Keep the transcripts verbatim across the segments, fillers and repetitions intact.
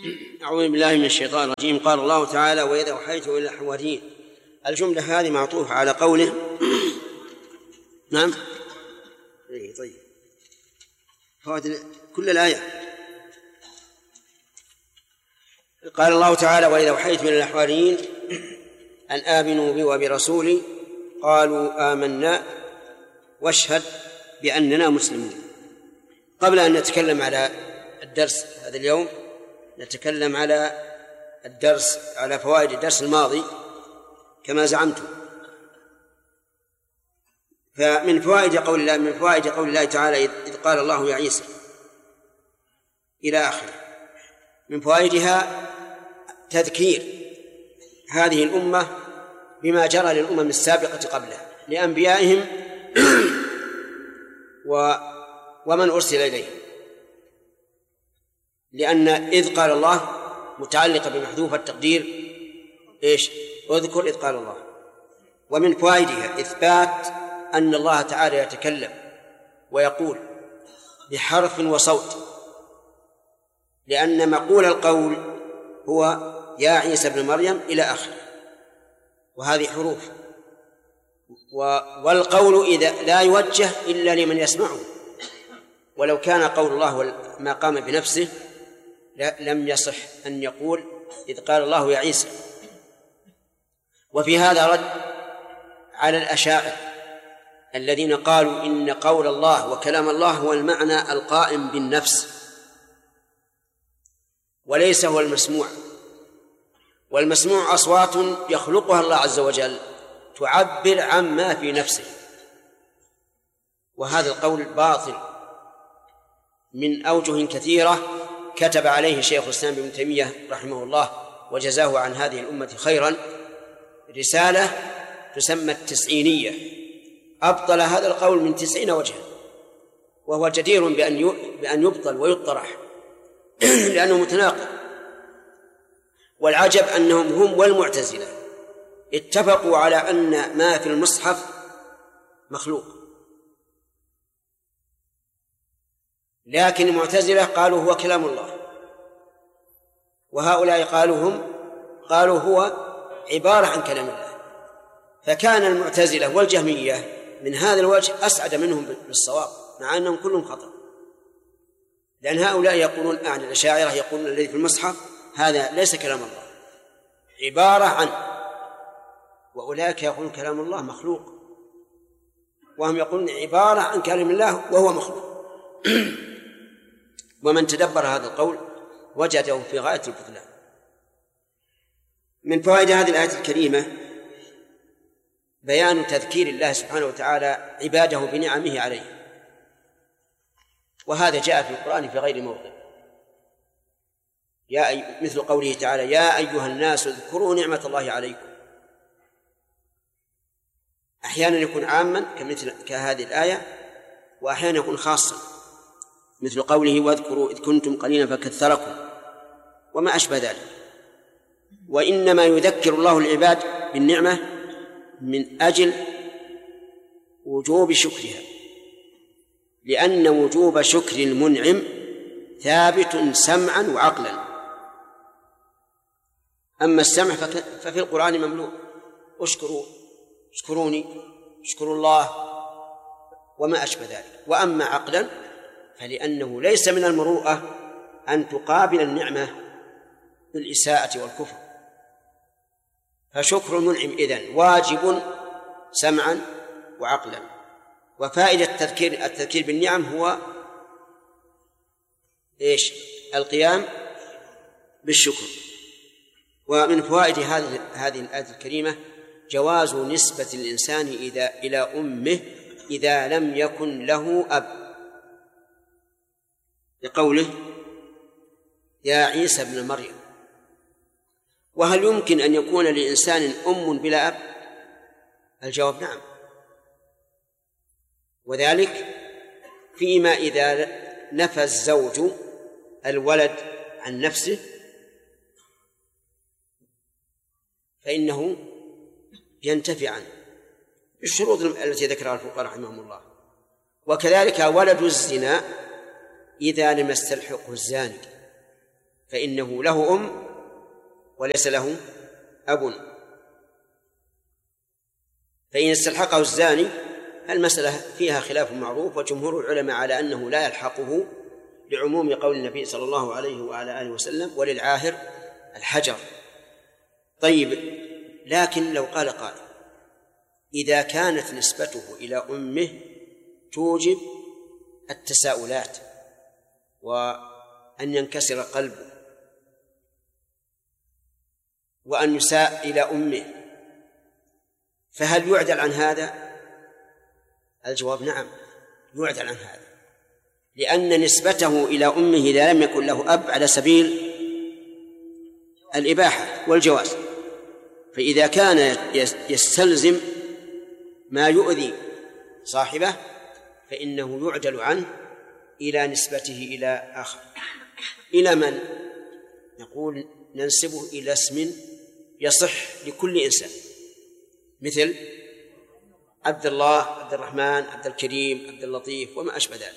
أعوذ بالله من الشيطان الرجيم. قال الله تعالى: وإذا أوحيت إلى الحواريين. الجملة هذه معطوفة على قوله نعم طيب فوائد كل الآية. قال الله تعالى: وإذا أوحيت إلى الحواريين أن آمنوا بي وبرسولي قالوا آمنا واشهد بأننا مسلمون. قبل أن نتكلم على الدرس هذا اليوم نتكلم على الدرس على فوائد الدرس الماضي كما زعمت. فمن فوائد قول الله من فوائد قول الله تعالى: إذ قال الله يا عيسى إلى آخره. من فوائدها تذكير هذه الأمة بما جرى للأمم السابقة قبلها لأنبيائهم و ومن أرسل إليه، لأن إذ قال الله متعلقة بمحذوف التقدير إيش؟ اذكر إذ قال الله. ومن فوائدها إثبات أن الله تعالى يتكلم ويقول بحرف وصوت، لأن مقول القول هو يا عيسى ابن مريم إلى آخره، وهذه حروف، والقول إذا لا يوجه إلا لمن يسمعه، ولو كان قول الله ما قام بنفسه لم يصح أن يقول إذ قال الله يا عيسى. وفي هذا رد على الأشاعرة الذين قالوا إن قول الله وكلام الله هو المعنى القائم بالنفس وليس هو المسموع، والمسموع أصوات يخلقها الله عز وجل تعبر عما في نفسه، وهذا القول باطل من أوجه كثيرة كتب عليه شيخ الإسلام ابن تيمية رحمه الله وجزاه عن هذه الأمة خيرا رسالة تسمى التسعينية، أبطل هذا القول من تسعين وجها، وهو جدير بأن بأن يبطل ويطرح لأنه متناقض. والعجب أنهم هم والمعتزلة اتفقوا على أن ما في المصحف مخلوق، لكن المعتزلة قالوا هو كلام الله، وهؤلاء قالوا هم قالوا هو عبارة عن كلام الله. فكان المعتزلة والجهمية من هذا الوجه أسعد منهم بالصواب، مع أنهم كلهم خطأ، لأن هؤلاء يقولون أعني الأشاعرة يقولون الذي في المصحف هذا ليس كلام الله عبارة عن، وأولئك يقولون كلام الله مخلوق، وهم يقولون عبارة عن كلام الله وهو مخلوق. ومن تدبر هذا القول وجده في غاية البطلان. من فوائد هذه الآية الكريمة بيان تذكير الله سبحانه وتعالى عباده بنعمه عليه، وهذا جاء في القرآن في غير موضع، يا أي... مثل قوله تعالى: يا أيها الناس اذكروا نعمة الله عليكم. أحيانا يكون عاما كمثل كهذه الآية، وأحيانا يكون خاصا مثل قوله: واذكروا إذ كنتم قليلا فكثركم، وما أشبه ذلك. وإنما يذكر الله العباد بالنعمة من أجل وجوب شكرها، لأن وجوب شكر المنعم ثابت سمعا وعقلا. أما السمع ففي القرآن مملوء: اشكروا اشكروني اشكروا الله وما أشبه ذلك. وأما عقلا فلأنه ليس من المروءة أن تقابل النعمة بالإساءة والكفر، فشكر المنعم إذن واجب سمعا وعقلا. وفائدة التذكير التذكير بالنعم هو إيش؟ القيام بالشكر. ومن فوائد هذه هذه الآية الكريمة جواز نسبة الإنسان إذا إلى أمه إذا لم يكن له أب، لقوله يا عيسى ابن مريم. وهل يمكن أن يكون لإنسان أم بلا أب؟ الجواب نعم، وذلك فيما إذا نفى الزوج الولد عن نفسه فإنه ينتفي عنه بالشروط التي ذكرها الفقهاء رحمهم الله. وكذلك ولد الزنا إذا لم يستلحقه الزاني، فإنه له أم وليس له أب. فإن استلحقه الزاني المسألة فيها خلاف معروف، وجمهور العلماء على أنه لا يلحقه لعموم قول النبي صلى الله عليه وعلى آله وسلم: وللعاهر الحجر. طيب، لكن لو قال قائل: إذا كانت نسبته إلى أمه توجب التساؤلات وأن ينكسر قلبه وأن يساء إلى أمه، فهل يعدل عن هذا؟ الجواب: نعم، يعدل عن هذا، لأن نسبته إلى أمه إذا لم يكن له أب على سبيل الإباحة والجواز، فإذا كان يستلزم ما يؤذي صاحبه فإنه يعدل عنه إلى نسبته إلى آخر. إلى من؟ نقول ننسبه إلى اسم يصح لكل إنسان، مثل عبد الله، عبد الرحمن، عبد الكريم، عبد اللطيف وما أشبه ذلك.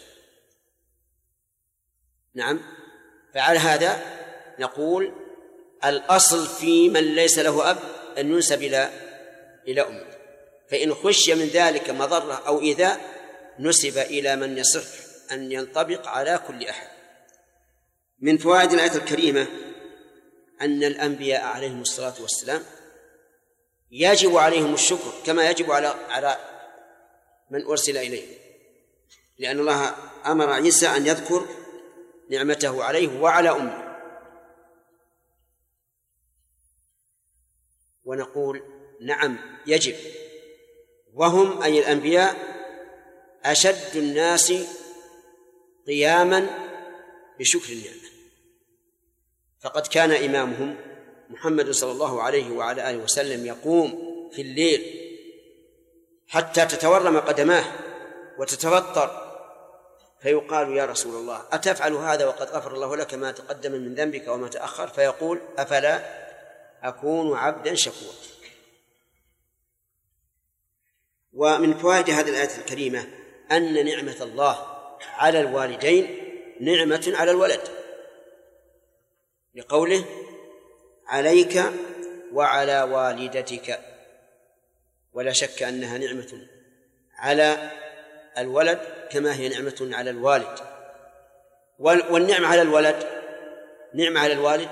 نعم، فعلى هذا نقول الأصل في من ليس له أب أن ينسب إلى إلى أمه، فإن خشي من ذلك مضرة أو إيذاء نسب إلى من يصح أن ينطبق على كل أحد. من فوائد الآية الكريمة أن الأنبياء عليهم الصلاة والسلام يجب عليهم الشكر كما يجب على على من أرسل إليه، لأن الله أمر عيسى أن يذكر نعمته عليه وعلى أمه. ونقول نعم يجب، وهم أي الأنبياء أشد الناس قياما بشكر النعمة، فقد كان إمامهم محمد صلى الله عليه وعلى آله وسلم يقوم في الليل حتى تتورم قدماه وتتفطر، فيقال: يا رسول الله أتفعل هذا وقد غفر الله لك ما تقدم من ذنبك وما تأخر؟ فيقول: أفلا أكون عبدا شكورا. ومن فوائد هذه الآية الكريمة أن نعمة الله على الوالدين نعمة على الولد، لقوله: عليك وعلى والدتك، ولا شك أنها نعمة على الولد كما هي نعمة على الوالد. والنعمة على الولد نعمة على الوالد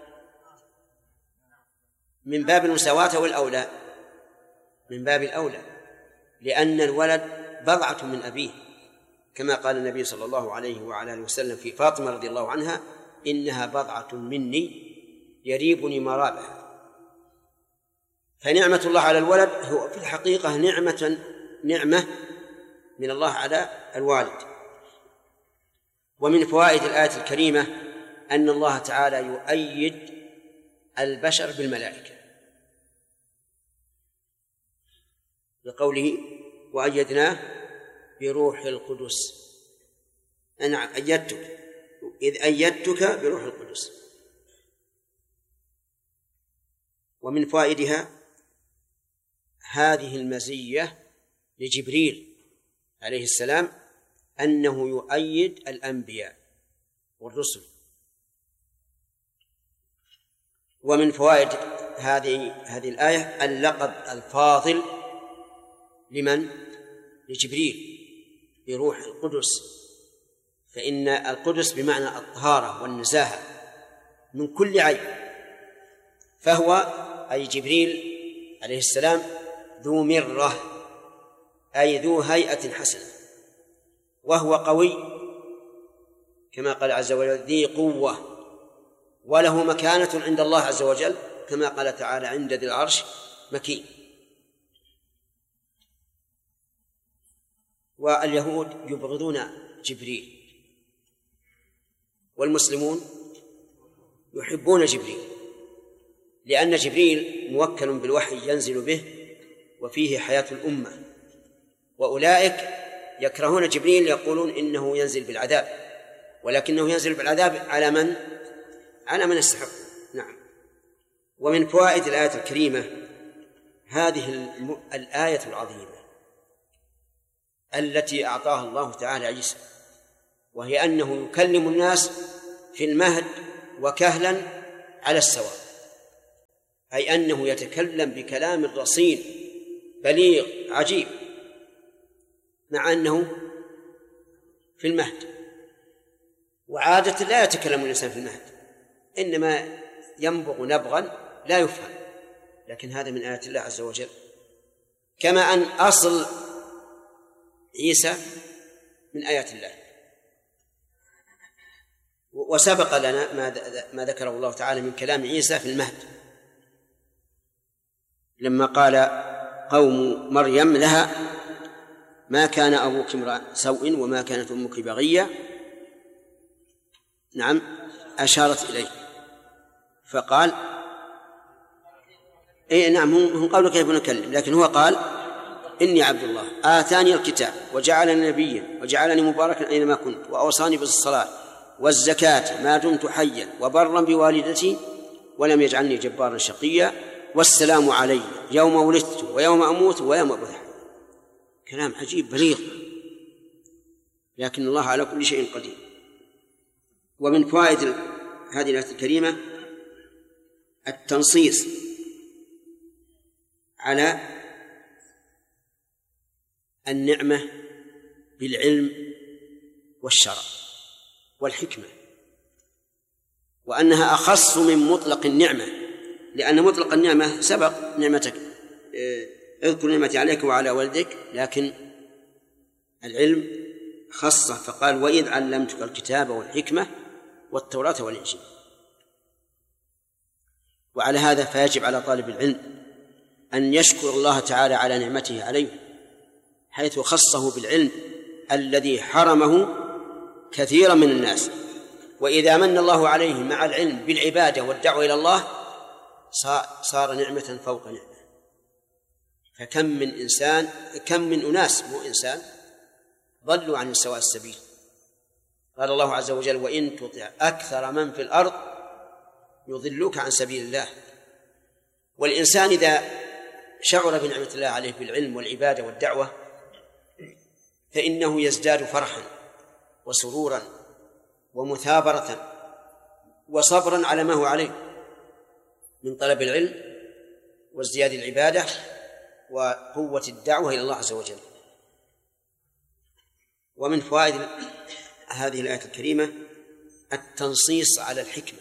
من باب المساواة والأولى، من باب الأولى، لأن الولد بضعة من أبيه، كما قال النبي صلى الله عليه وعلى آله وسلم في فاطمة رضي الله عنها: إنها بضعة مني يريبني مرابها. فنعمة الله على الولد هو في الحقيقة نعمة نعمة من الله على الوالد. ومن فوائد الآية الكريمة أن الله تعالى يؤيد البشر بالملائكة، بقوله: وأيدناه بروح القدس. نعم، أيدتك، إذ أيدتك بروح القدس. ومن فوائدها هذه المزية لجبريل عليه السلام أنه يؤيد الأنبياء والرسل. ومن فوائد هذه هذه الآية اللقب الفاضل لمن؟ لجبريل بروح القدس، فإن القدس بمعنى الطهارة والنزاهة من كل عيب، فهو أي جبريل عليه السلام ذو مرة، أي ذو هيئة حسنة، وهو قوي كما قال عز وجل: ذي قوة، وله مكانة عند الله عز وجل كما قال تعالى: عند ذي العرش مكين. واليهود يبغضون جبريل، والمسلمون يحبون جبريل، لأن جبريل موكل بالوحي ينزل به وفيه حياة الأمة، وأولئك يكرهون جبريل يقولون إنه ينزل بالعذاب، ولكنه ينزل بالعذاب على من؟ على من يستحق. نعم. ومن فوائد الآية الكريمة هذه الآية العظيمة التي أعطاها الله تعالى عيسى، وهي أنه يكلم الناس في المهد وكهلا على السواء، أي أنه يتكلم بكلام رصين بليغ عجيب مع أنه في المهد. وعادة لا يتكلم الإنسان في المهد، إنما ينبغ نبغا لا يفهم، لكن هذا من آيات الله عز وجل. كما أن أصل عيسى من آيات الله. وسبق لنا ما ذكره الله تعالى من كلام عيسى في المهد لما قال قوم مريم لها ما كان أبوك امرأ سوء وما كانت أمك بغية، نعم أشارت إليه فقال إيه نعم هم قالوا كيف نكلم، لكن هو قال إني عبد الله آتاني الكتاب وجعلني نبيا وجعلني مباركا أينما كنت وأوصاني بالصلاة والزكاة ما دمت حيا وبرا بوالدتي ولم يجعلني جبارا شقيا والسلام علي يوم ولدت ويوم أموت ويوم أبعث. كلام عجيب بليغ، لكن الله على كل شيء قدير. ومن فوائد هذه الآية الكريمة التنصيص على النعمة بالعلم والشرع والحكمة، وأنها أخص من مطلق النعمة، لأن مطلق النعمة سبق نعمتك اذكر نعمتي عليك وعلى والدك، لكن العلم خصه فقال وإذ علمتك الكتاب والحكمة والتوراة والإنجيل. وعلى هذا فيجب على طالب العلم أن يشكر الله تعالى على نعمته عليه حيث خصه بالعلم الذي حرمه كثيرا من الناس. وإذا من الله عليه مع العلم بالعبادة والدعوة إلى الله صار نعمة فوق نعمة. فكم من إنسان كم من أناس مو إنسان ضلوا عن سواء السبيل. قال الله عز وجل وإن تطع أكثر من في الأرض يضلوك عن سبيل الله. والإنسان إذا شعر بنعمة الله عليه بالعلم والعبادة والدعوة فإنه يزداد فرحا وسرورا ومثابرة وصبرا على ما هو عليه من طلب العلم وازدياد العبادة وقوة الدعوة إلى الله عز وجل. ومن فوائد هذه الآية الكريمة التنصيص على الحكمة،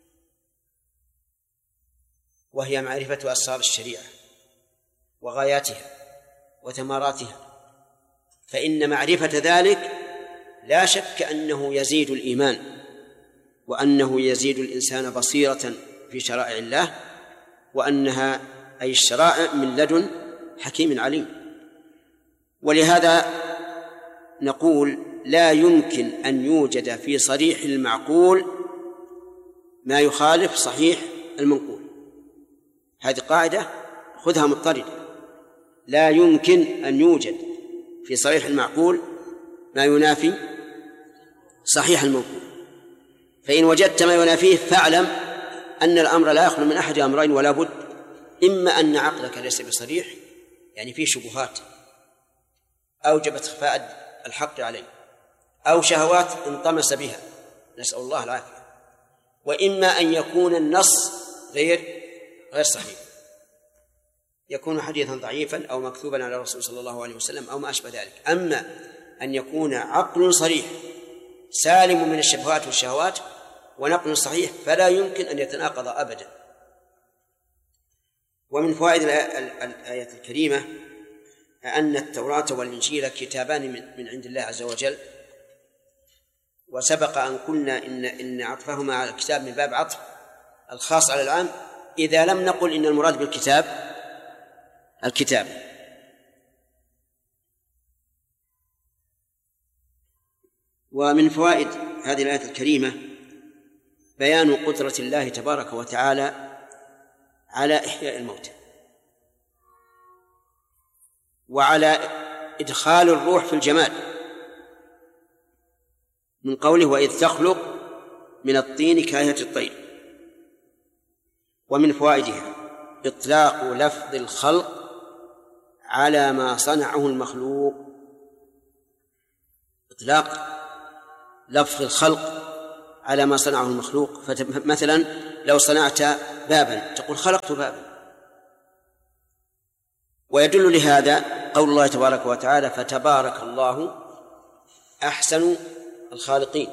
وهي معرفة أسرار الشريعة وغاياتها وثمراتها، فإن معرفة ذلك لا شك أنه يزيد الإيمان وأنه يزيد الإنسان بصيرة في شرائع الله، وأنها أي الشرائع من لدن حكيم عليم. ولهذا نقول لا يمكن أن يوجد في صريح المعقول ما يخالف صحيح المنقول. هذه قاعدة خذها مضطردة، لا يمكن أن يوجد في صريح المعقول ما ينافي صحيح المنقول. فإن وجدت ما ينافيه فاعلم أن الأمر لا يخلو من أحد أمرين ولا بد، إما أن عقلك ليس بصريح يعني فيه شبهات أوجبت خفاء الحق عليه، أو شهوات انطمس بها نسأل الله العافية، وإما أن يكون النص غير غير صحيح، يكون حديثا ضعيفا أو مكتوبا على الرسول صلى الله عليه وسلم أو ما أشبه ذلك. أما أن يكون عقل صريح سالم من الشبهات والشهوات ونقل صحيح فلا يمكن أن يتناقض أبدا. ومن فوائد الآية الكريمة أن التوراة والإنجيل كتابان من عند الله عز وجل، وسبق أن قلنا إن إن عطفهما على الكتاب من باب عطف الخاص على العام، إذا لم نقل إن المراد بالكتاب الكتاب. ومن فوائد هذه الآية الكريمة بيان قدرة الله تبارك وتعالى على إحياء الموتى وعلى إدخال الروح في الجماد، من قوله وإذ تخلق من الطين كهيئة الطير. ومن فوائدها إطلاق لفظ الخلق على ما صنعه المخلوق، إطلاق لفظ الخلق على ما صنعه المخلوق. فمثلا لو صنعت بابا تقول خلقت بابا. ويدل لهذا قول الله تبارك وتعالى فتبارك الله أحسن الخالقين،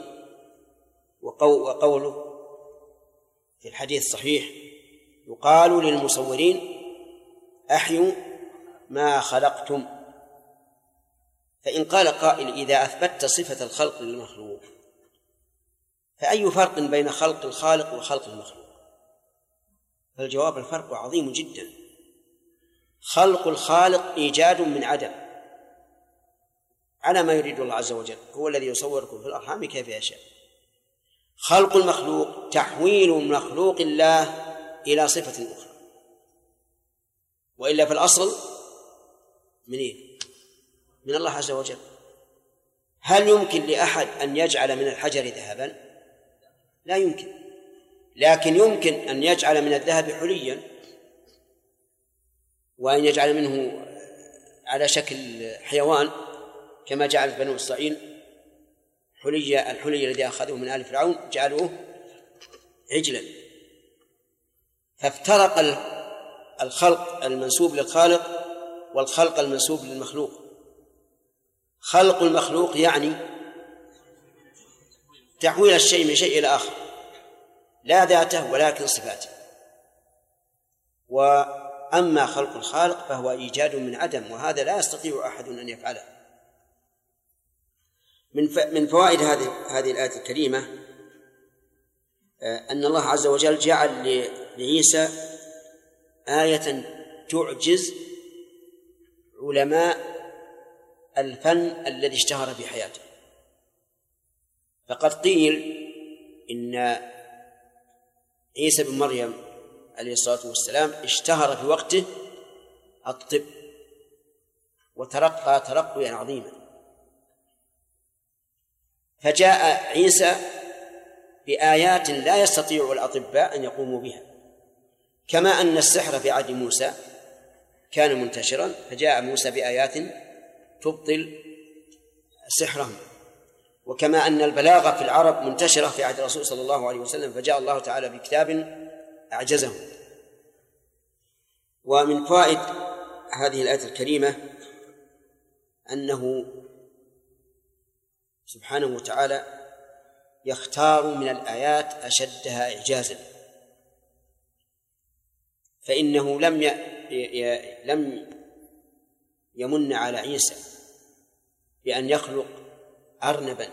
وقوله في الحديث الصحيح يقال للمصورين أحيوا ما خلقتم. فإن قال قائل إذا أثبتت صفة الخلق للمخلوق فأي فرق بين خلق الخالق وخلق المخلوق؟ فالجواب الفرق عظيم جدا. خلق الخالق إيجاد من عدم على ما يريد الله عز وجل، هو الذي يصوركم في الأرحام كيف يشاء. خلق المخلوق تحويل مخلوق الله إلى صفة أخرى، وإلا في الأصل من إيه؟ من الله عز وجل. هل يمكن لأحد أن يجعل من الحجر ذهبا؟ لا يمكن، لكن يمكن أن يجعل من الذهب حليا، وأن يجعل منه على شكل حيوان كما جعل بنو إسرائيل حلي الحلي الذي أخذوه من آل فرعون جعلوه عجلا. فافترق الخلق المنسوب للخالق والخلق المنسوب للمخلوق. خلق المخلوق يعني تحويل الشيء من شيء إلى آخر، لا ذاته ولكن صفاته. وأما خلق الخالق فهو إيجاد من عدم، وهذا لا يستطيع أحد أن يفعله. من فوائد هذه هذه الآية الكريمة أن الله عز وجل جعل لعيسى آية تعجز علماء الفن الذي اشتهر في حياته. فقد قيل إن عيسى بن مريم عليه الصلاة والسلام اشتهر في وقته الطب وترقى ترقيا عظيما، فجاء عيسى بآيات لا يستطيع الأطباء أن يقوموا بها، كما أن السحر في عهد موسى كان منتشرا فجاء موسى بآيات تبطل سحرهم، وكما أن البلاغة في العرب منتشرة في عهد الرسول صلى الله عليه وسلم فجاء الله تعالى بكتاب أعجزهم. ومن فوائد هذه الآية الكريمة أنه سبحانه وتعالى يختار من الآيات أشدها إعجازا، فإنه لم ي... ي... لم يمن على عيسى بأن يخلق أرنبا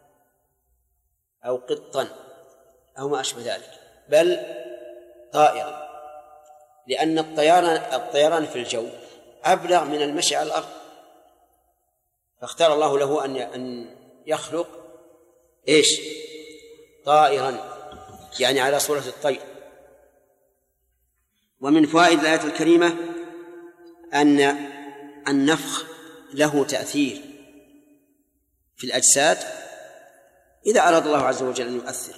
أو قطا أو ما أشبه ذلك، بل طائرا، لأن الطيران الطيران في الجو أبلغ من المشي على الأرض، فاختار الله له أن أن يخلق إيش؟ طائرا، يعني على صورة الطير. ومن فوائد الآية الكريمة أن النفخ له تأثير في الأجساد إذا أراد الله عز وجل أن يؤثر،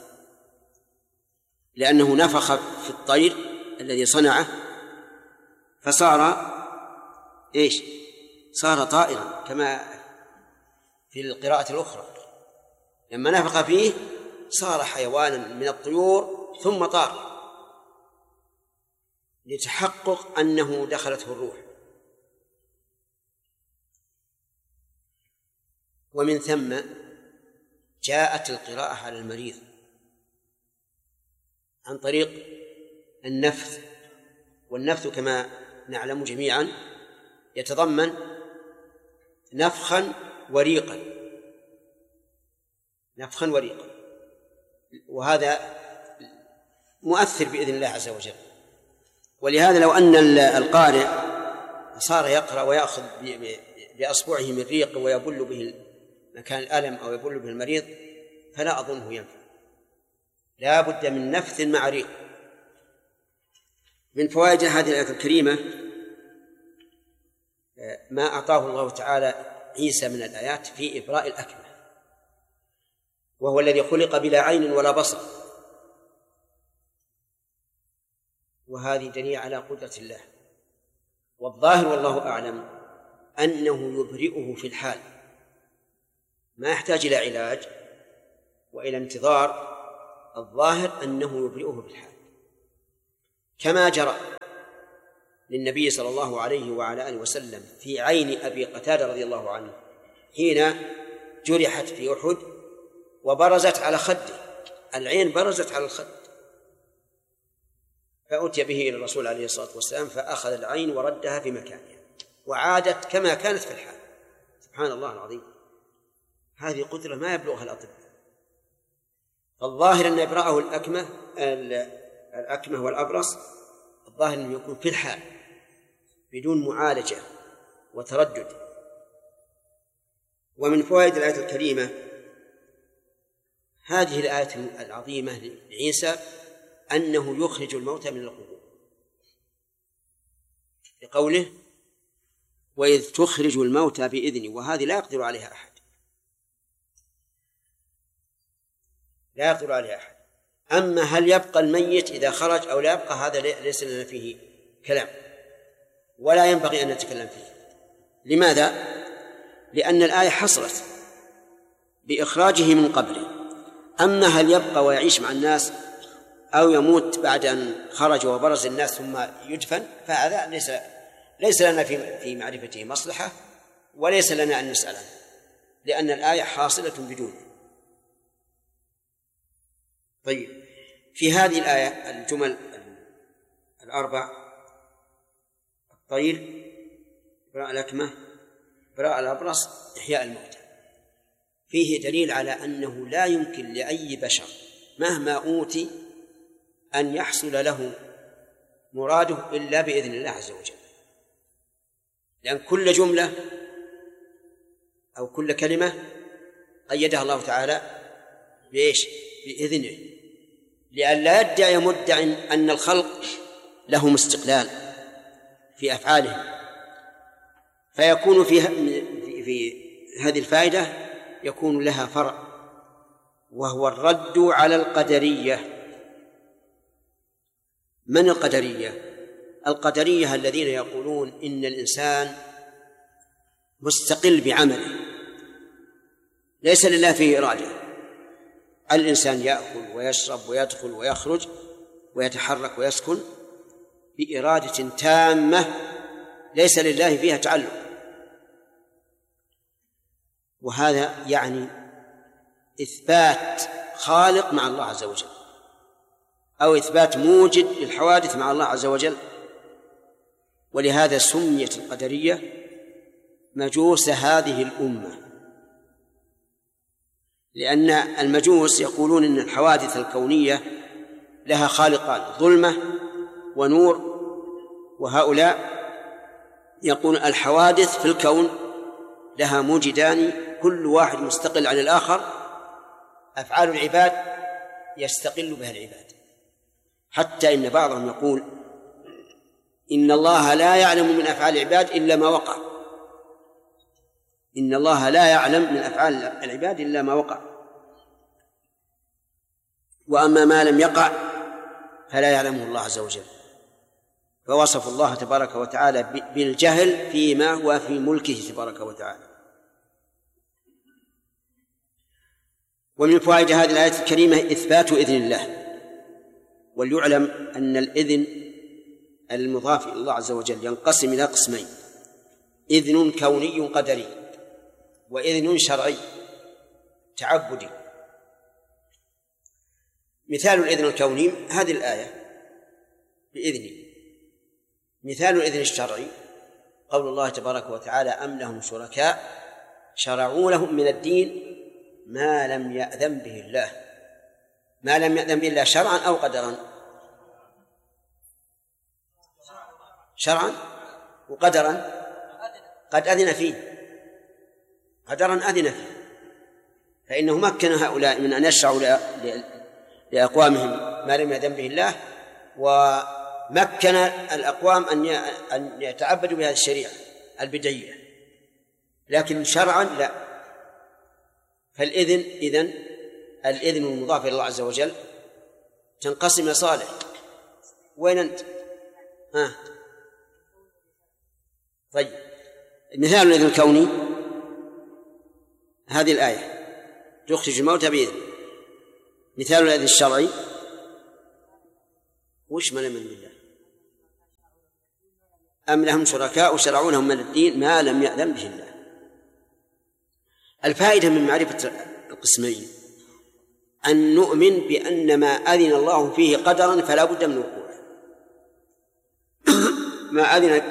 لأنه نفخ في الطير الذي صنعه فصار إيش؟ صار طائرا، كما في القراءة الأخرى لما نفخ فيه صار حيوانا من الطيور ثم طار، لتحقق أنه دخلته الروح. ومن ثم جاءت القراءة على المريض عن طريق النفث، والنفث كما نعلم جميعا يتضمن نفخا وريقا، نفخا وريقا، وهذا مؤثر بإذن الله عز وجل. ولهذا لو أن القارئ صار يقرأ ويأخذ بأصبعه من ريق ويبل به مكان الألم أو يبل به المريض فلا أظنه ينفع، لا بد من نفث مع ريق. من فوائد هذه الآية الكريمة ما أعطاه الله تعالى عيسى من الآيات في إبراء الأكمه، وهو الذي خلق بلا عين ولا بصر، وهذه دليل على قدرة الله. والظاهر والله أعلم أنه يبرئه في الحال، ما يحتاج إلى علاج وإلى انتظار الظاهر أنه يبرئه بالحال، كما جرى للنبي صلى الله عليه وعلى آله وسلم في عين أبي قتادة رضي الله عنه حين جرحت في أحد وبرزت على خده، العين برزت على الخد، فأتي به إلى الرسول عليه الصلاة والسلام فأخذ العين وردها في مكانها وعادت كما كانت في الحال. سبحان الله العظيم، هذه قدرة ما يبلغها الأطباء. الظاهر أن إبراءه الأكمة الأكمة والأبرص الظاهر أنه يكون في الحال بدون معالجة وتردد. ومن فوائد الآية الكريمة هذه الآية العظيمة لعيسى أنه يخرج الموتى من القبور، لقوله وإذ تخرج الموتى بإذني، وهذه لا يقدر عليها أحد، لا يقدر عليها أحد. أما هل يبقى الميت إذا خرج أو لا يبقى، هذا ليس لنا فيه كلام ولا ينبغي أن نتكلم فيه. لماذا؟ لأن الآية حصرت بإخراجه من قبره. أما هل يبقى ويعيش مع الناس أو يموت بعد أن خرج وبرز الناس ثم يدفن، فهذا ليس ليس لنا في في معرفته مصلحة، وليس لنا أن نسأل عنه، لأن الآية حاصلة بدونه. طيب، في هذه الآية الجمل الأربع: الطير، براء الأكمة، براء الأبرص، إحياء الموتى، فيه دليل على أنه لا يمكن لأي بشر مهما أوتي أن يحصل له مراده إلا بإذن الله عز وجل، لأن كل جملة أو كل كلمة قيدها الله تعالى بإيش؟ بإذنه، لأن لا يدعي مدع أن الخلق لهم استقلال في أفعالهم. فيكون في في هذه الفائدة يكون لها فرع، وهو الرد على القدرية. من القدرية؟ القدرية الذين يقولون إن الإنسان مستقل بعمله، ليس لله فيه إرادة. الإنسان يأكل ويشرب ويدخل ويخرج ويتحرك ويسكن بإرادة تامة ليس لله فيها تعلق، وهذا يعني إثبات خالق مع الله عز وجل، أو إثبات موجد للحوادث مع الله عز وجل. ولهذا سميت القدرية مجوس هذه الأمة، لأن المجوس يقولون إن الحوادث الكونية لها خالقان، ظلمة ونور، وهؤلاء يقول الحوادث في الكون لها موجدان كل واحد مستقل عن الآخر، أفعال العباد يستقل بها العباد، حتى إن بعضهم يقول إن الله لا يعلم من أفعال العباد إلا ما وقع، إن الله لا يعلم من أفعال العباد إلا ما وقع، وأما ما لم يقع فلا يعلمه الله عز وجل. فوصف الله تبارك وتعالى بالجهل فيما هو في ملكه تبارك وتعالى. ومن فوائد هذه الآية الكريمة إثبات إذن الله. وليعلم أن الإذن المضاف إلى الله عز وجل ينقسم إلى قسمين: إذن كوني قدري، وإذن شرعي تعبدي. مثال الإذن الكوني هذه الآية بإذنه. مثال الإذن الشرعي قول الله تبارك وتعالى: أم لهم شركاء شرعوا لهم من الدين ما لم يأذن به الله. ما لم يأذن به الله شرعا أو قدرا؟ شرعا وقدرا قد أذن فيه، قدرا أذن فيه، فإنه مكن هؤلاء من أن يشرعوا لأقوامهم ما لم يأذن به الله، ومكن الأقوام أن يتعبدوا بهذه الشريعة البدعية، لكن شرعا لا. فالإذن إذن الإذن المضاف إلى الله عز وجل تنقسم إلى صالح. وين أنت؟ ها طيب، مثال الإذن الكوني هذه الآية: تخرج الموتى بإذن. مثال الأذن الشرعي وش ما لم يأذن بالله؟ أم لهم شركاء شرعونهم من الدين ما لم يأذن به الله. الفائدة من معرفة القسمين أن نؤمن بأن ما أذن الله فيه قدرا فلا بد من وقوعه، ما أذن